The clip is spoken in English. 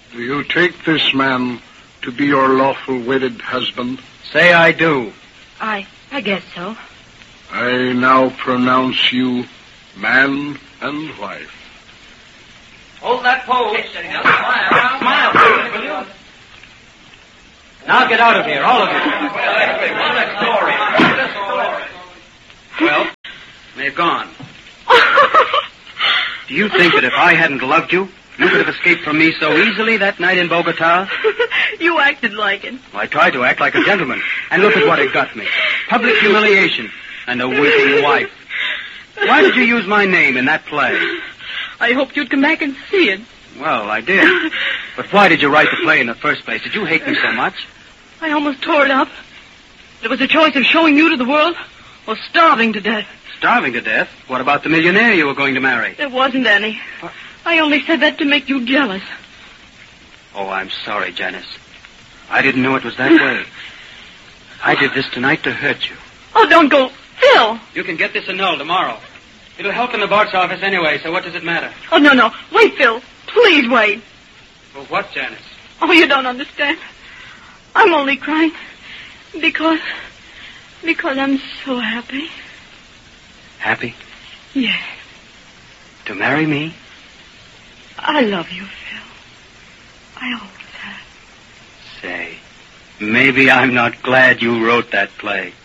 Do you take this man to be your lawful wedded husband? Say I do. I guess so. I now pronounce you man and wife. Hold that pose. Smile, will you? Now get out of here, all of you. Well, they've gone. Do you think that if I hadn't loved you, you could have escaped from me so easily that night in Bogota? You acted like it. Well, I tried to act like a gentleman, and look at what it got me. Public humiliation and a weeping wife. Why did you use my name in that play? I hoped you'd come back and see it. Well, I did. But why did you write the play in the first place? Did you hate me so much? I almost tore it up. There was a choice of showing you to the world or starving to death. Starving to death? What about the millionaire you were going to marry? There wasn't any. What? I only said that to make you jealous. Oh, I'm sorry, Janice. I didn't know it was that way. I did this tonight to hurt you. Oh, don't go. Phil! You can get this annulled tomorrow. It'll help in the box office anyway, so what does it matter? Oh, no. Wait, Phil. Please wait. For what, Janice? Oh, you don't understand. I'm only crying because I'm so happy. Happy? Yes. To marry me? I love you, Phil. I always have. Say, maybe I'm not glad you wrote that play.